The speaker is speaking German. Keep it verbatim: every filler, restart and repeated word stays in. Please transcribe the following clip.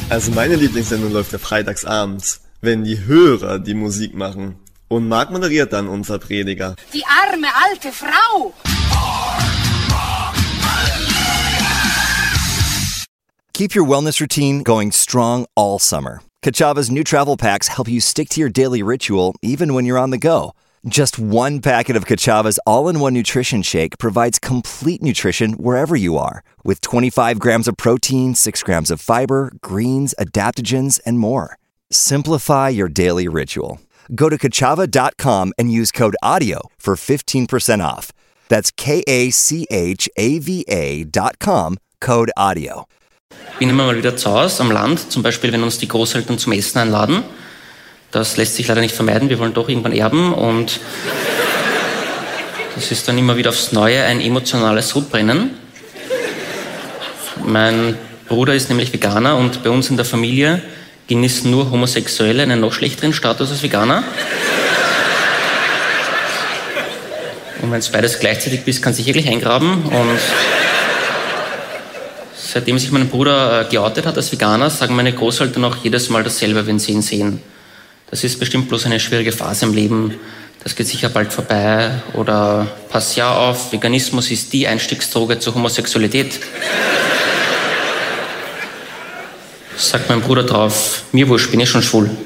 Also meine Lieblingssendung läuft ja freitags abends, wenn die Hörer die Musik machen. Und Marc moderiert dann unser Prediger. Die arme alte Frau! Keep your wellness routine going strong all summer. Kachava's new travel packs help you stick to your daily ritual even when you're on the go. Just one packet of Kachava's all-in-one nutrition shake provides complete nutrition wherever you are, with twenty-five grams of protein, six grams of fiber, greens, adaptogens, and more. Simplify your daily ritual. Go to kachava dot com and use code AUDIO for fifteen percent off. That's K A C H A V A dot com, code AUDIO. Bin immer mal wieder zu Hause am Land, zum Beispiel wenn uns die Großeltern zum Essen einladen. Das lässt sich leider nicht vermeiden, wir wollen doch irgendwann erben und das ist dann immer wieder aufs Neue ein emotionales Sodbrennen. Mein Bruder ist nämlich Veganer und bei uns in der Familie genießen nur Homosexuelle einen noch schlechteren Status als Veganer. Und wenn es beides gleichzeitig bist, kann sich wirklich eingraben. Und seitdem sich mein Bruder geoutet hat als Veganer, sagen meine Großeltern auch jedes Mal dasselbe, wenn sie ihn sehen. Das ist bestimmt bloß eine schwierige Phase im Leben. Das geht sicher bald vorbei. Oder pass ja auf, Veganismus ist die Einstiegsdroge zur Homosexualität. Sagt mein Bruder drauf, mir wurscht, bin ich schon schwul.